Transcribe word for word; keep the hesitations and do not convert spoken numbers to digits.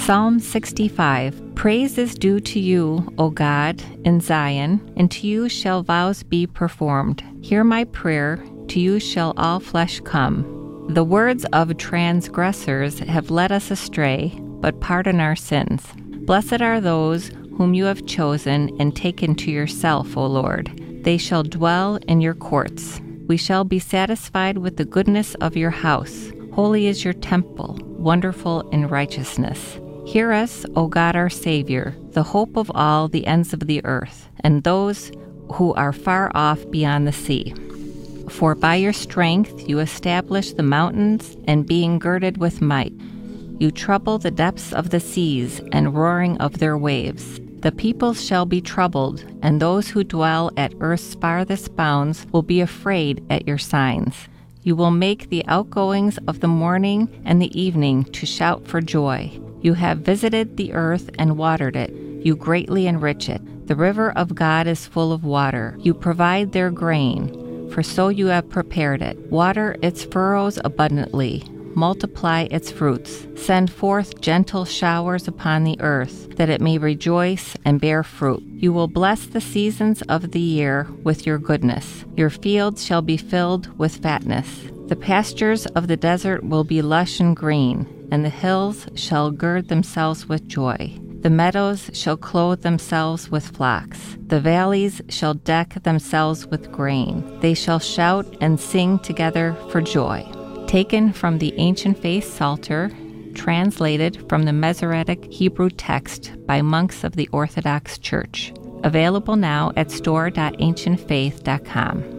Psalm sixty-five. Praise is due to you, O God, in Zion, and to you shall vows be performed. Hear my prayer, to you shall all flesh come. The words of transgressors have led us astray, but pardon our sins. Blessed are those whom you have chosen and taken to yourself, O Lord. They shall dwell in your courts. We shall be satisfied with the goodness of your house. Holy is your temple, wonderful in righteousness. Hear us, O God our Savior, the hope of all the ends of the earth, and those who are far off beyond the sea. For by your strength you establish the mountains, and being girded with might, you trouble the depths of the seas and roaring of their waves. The peoples shall be troubled, and those who dwell at earth's farthest bounds will be afraid at your signs. You will make the outgoings of the morning and the evening to shout for joy. You have visited the earth and watered it. You greatly enrich it. The river of God is full of water. You provide their grain, for so you have prepared it. Water its furrows abundantly. Multiply its fruits. Send forth gentle showers upon the earth, that it may rejoice and bear fruit. You will bless the seasons of the year with your goodness. Your fields shall be filled with fatness. The pastures of the desert will be lush and green, and the hills shall gird themselves with joy. The meadows shall clothe themselves with flocks. The valleys shall deck themselves with grain. They shall shout and sing together for joy. Taken from the Ancient Faith Psalter, translated from the Masoretic Hebrew text by monks of the Orthodox Church. Available now at store dot ancient faith dot com.